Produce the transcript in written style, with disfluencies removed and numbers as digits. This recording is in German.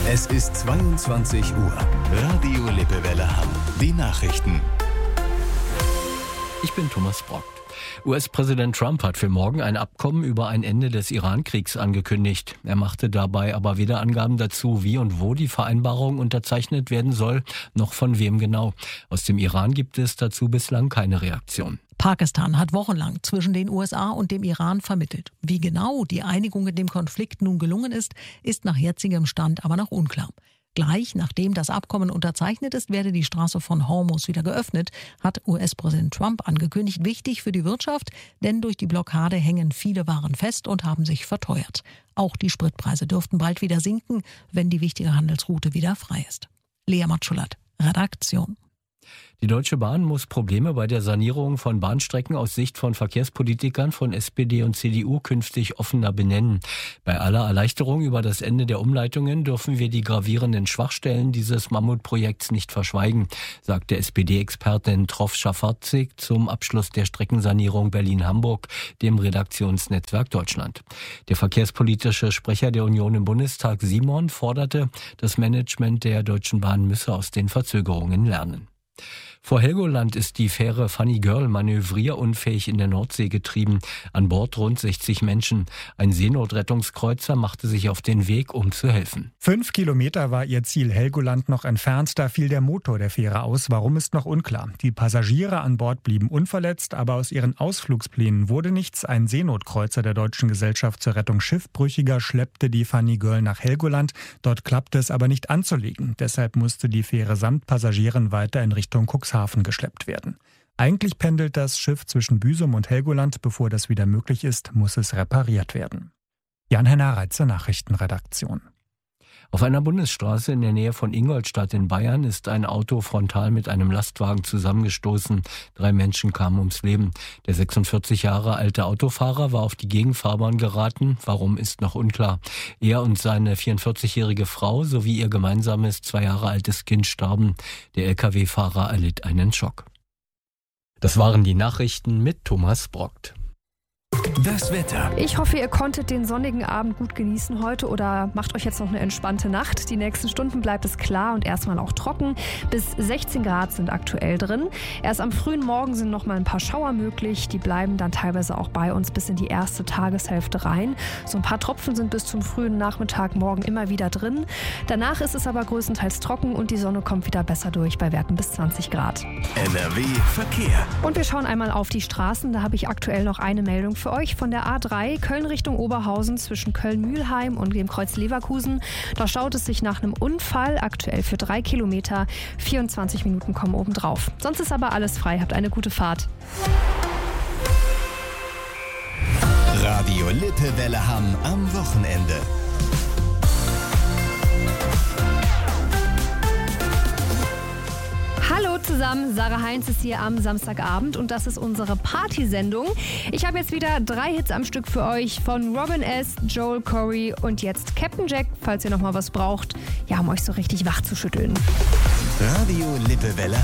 Es ist 22 Uhr. Radio Lippewelle Hamm. Die Nachrichten. Ich bin Thomas Brockt. US-Präsident Trump hat für morgen ein Abkommen über ein Ende des Iran-Kriegs angekündigt. Er machte dabei aber weder Angaben dazu, wie und wo die Vereinbarung unterzeichnet werden soll, noch von wem genau. Aus dem Iran gibt es dazu bislang keine Reaktion. Pakistan hat wochenlang zwischen den USA und dem Iran vermittelt. Wie genau die Einigung in dem Konflikt nun gelungen ist, ist nach jetzigem Stand aber noch unklar. Gleich nachdem das Abkommen unterzeichnet ist, werde die Straße von Hormuz wieder geöffnet, hat US-Präsident Trump angekündigt. Wichtig für die Wirtschaft, denn durch die Blockade hängen viele Waren fest und haben sich verteuert. Auch die Spritpreise dürften bald wieder sinken, wenn die wichtige Handelsroute wieder frei ist. Lea Matschulat, Redaktion. Die Deutsche Bahn muss Probleme bei der Sanierung von Bahnstrecken aus Sicht von Verkehrspolitikern von SPD und CDU künftig offener benennen. Bei aller Erleichterung über das Ende der Umleitungen dürfen wir die gravierenden Schwachstellen dieses Mammutprojekts nicht verschweigen, sagte SPD-Expertin Trof Schafarzig zum Abschluss der Streckensanierung Berlin-Hamburg, dem Redaktionsnetzwerk Deutschland. Der verkehrspolitische Sprecher der Union im Bundestag, Simon, forderte, das Management der Deutschen Bahn müsse aus den Verzögerungen lernen. Vor Helgoland ist die Fähre Funny Girl manövrierunfähig in der Nordsee getrieben. An Bord rund 60 Menschen. Ein Seenotrettungskreuzer machte sich auf den Weg, um zu helfen. 5 Kilometer war ihr Ziel Helgoland noch entfernt. Da fiel der Motor der Fähre aus. Warum, ist noch unklar. Die Passagiere an Bord blieben unverletzt, aber aus ihren Ausflugsplänen wurde nichts. Ein Seenotkreuzer der Deutschen Gesellschaft zur Rettung Schiffbrüchiger schleppte die Funny Girl nach Helgoland. Dort klappte es aber nicht anzulegen. Deshalb musste die Fähre samt Passagieren weiter in Richtung Cuxhaven geschleppt werden. Eigentlich pendelt das Schiff zwischen Büsum und Helgoland. Bevor das wieder möglich ist, muss es repariert werden. Jan-Henner Reitze, Nachrichtenredaktion. Auf einer Bundesstraße in der Nähe von Ingolstadt in Bayern ist ein Auto frontal mit einem Lastwagen zusammengestoßen. 3 Menschen kamen ums Leben. Der 46 Jahre alte Autofahrer war auf die Gegenfahrbahn geraten. Warum, ist noch unklar. Er und seine 44-jährige Frau sowie ihr gemeinsames 2 Jahre altes Kind starben. Der Lkw-Fahrer erlitt einen Schock. Das waren die Nachrichten mit Thomas Brockt. Das Wetter. Ich hoffe, ihr konntet den sonnigen Abend gut genießen heute oder macht euch jetzt noch eine entspannte Nacht. Die nächsten Stunden bleibt es klar und erstmal auch trocken. Bis 16 Grad sind aktuell drin. Erst am frühen Morgen sind noch mal ein paar Schauer möglich. Die bleiben dann teilweise auch bei uns bis in die erste Tageshälfte rein. So ein paar Tropfen sind bis zum frühen Nachmittag morgen immer wieder drin. Danach ist es aber größtenteils trocken und die Sonne kommt wieder besser durch bei Werten bis 20 Grad. NRW Verkehr. Und wir schauen einmal auf die Straßen. Da habe ich aktuell noch eine Meldung für euch von der A3 Köln Richtung Oberhausen zwischen Köln-Mühlheim und dem Kreuz Leverkusen. Da staut es sich nach einem Unfall, aktuell für 3 Kilometer. 24 Minuten kommen obendrauf. Sonst ist aber alles frei. Habt eine gute Fahrt. Radio Lippewelle Hamm am Wochenende. Hallo zusammen, Sarah Heinz ist hier am Samstagabend und das ist unsere Partysendung. Ich habe jetzt wieder 3 Hits am Stück für euch von Robin S., Joel Corey und jetzt Captain Jack, falls ihr noch mal was braucht, ja, um euch so richtig wach zu schütteln. Radio Lippewelle